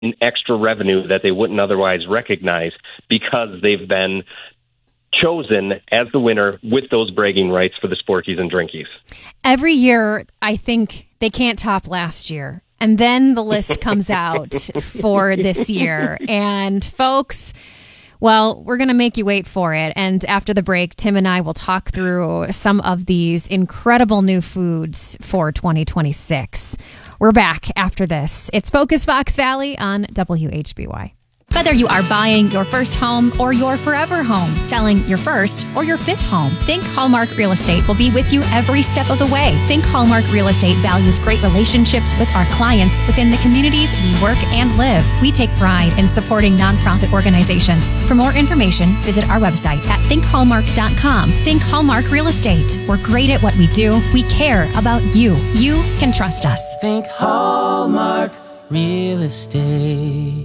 extra revenue that they wouldn't otherwise recognize because they've been chosen as the winner with those bragging rights for the Sporkies and Drinkies. Every year, I think they can't top last year. And then the list comes out for this year. And folks, well, we're going to make you wait for it. And after the break, Tim and I will talk through some of these incredible new foods for 2026. We're back after this. It's Focus Fox Valley on WHBY. Whether you are buying your first home or your forever home, selling your first or your fifth home, Think Hallmark Real Estate will be with you every step of the way. Think Hallmark Real Estate values great relationships with our clients within the communities we work and live. We take pride in supporting nonprofit organizations. For more information, visit our website at thinkhallmark.com. Think Hallmark Real Estate. We're great at what we do. We care about you. You can trust us. Think Hallmark Real Estate.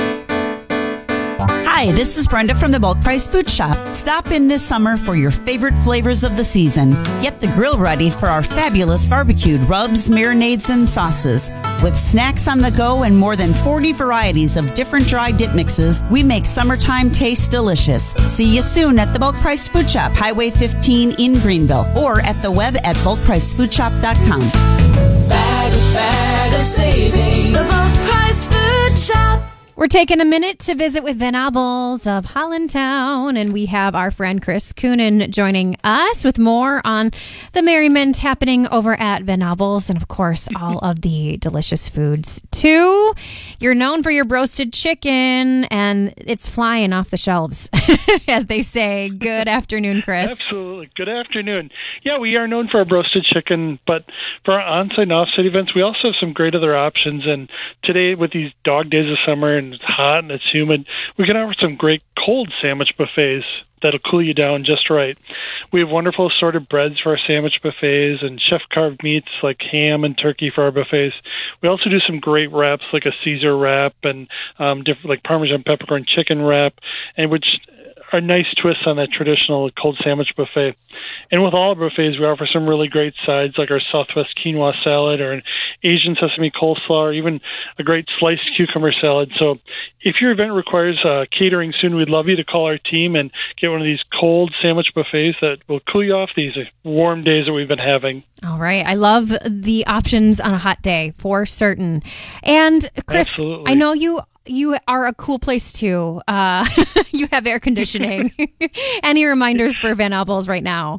Hi, this is Brenda from the Bulk Price Food Shop. Stop in this summer for your favorite flavors of the season. Get the grill ready for our fabulous barbecued rubs, marinades, and sauces. With snacks on the go and more than 40 varieties of different dry dip mixes, we make summertime taste delicious. See you soon at the Bulk Price Food Shop, Highway 15 in Greenville, or at the web at bulkpricefoodshop.com. Bag of savings. The Bulk Price Food Shop. We're taking a minute to visit with Venables of Hollandtown, and we have our friend Chris Coonan joining us with more on the merriment happening over at Venables, and of course, all of the delicious foods too. You're known for your roasted chicken, and it's flying off the shelves, as they say. Good afternoon, Chris. Absolutely. Good afternoon. Yeah, we are known for our roasted chicken, but for our on-site and off-site events, we also have some great other options. And today, with these dog days of summer, and it's hot and it's humid, we can offer some great cold sandwich buffets that'll cool you down just right. We have wonderful assorted breads for our sandwich buffets and chef-carved meats like ham and turkey for our buffets. We also do some great wraps like a Caesar wrap and different like Parmesan peppercorn chicken wrap, and which are nice twists on that traditional cold sandwich buffet. And with all our buffets, we offer some really great sides like our Southwest quinoa salad or an Asian sesame coleslaw or even a great sliced cucumber salad. So if your event requires catering soon, we'd love you to call our team and get one of these cold sandwich buffets that will cool you off these warm days that we've been having. All right. I love the options on a hot day for certain. And Chris, absolutely. I know you are a cool place too. You have air conditioning. Any reminders for Venables right now?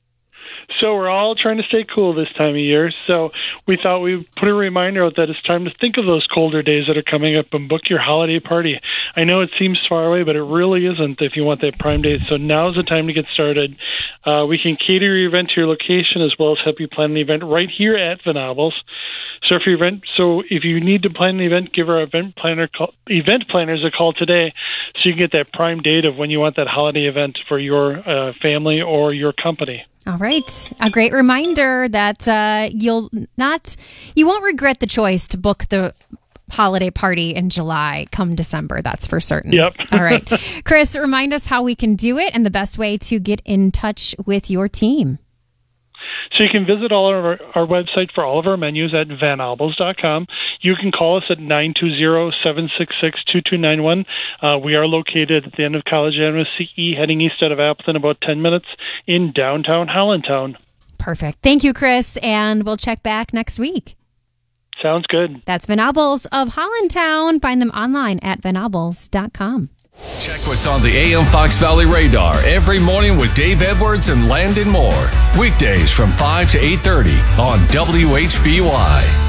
So we're all trying to stay cool this time of year. So we thought we'd put a reminder out that it's time to think of those colder days that are coming up and book your holiday party. I know it seems far away, but it really isn't if you want that prime date. So now's the time to get started. We can cater your event to your location as well as help you plan an event right here at Venables. So if you need to plan an event, give our event planners a call today so you can get that prime date of when you want that holiday event for your family or your company. All right. A great reminder that you won't regret the choice to book the holiday party in July come December. That's for certain. Yep. All right. Chris, remind us how we can do it and the best way to get in touch with your team. So you can visit all of our website for all of our menus at venables.com. You can call us at 920-766-2291. We are located at the end of College Avenue CE, heading east out of Appleton, about 10 minutes in downtown Hollandtown. Perfect. Thank you, Chris, and we'll check back next week. Sounds good. That's Venables of Hollandtown. Find them online at venables.com. Check what's on the AM Fox Valley radar every morning with Dave Edwards and Landon Moore. Weekdays from 5 to 8:30 on WHBY.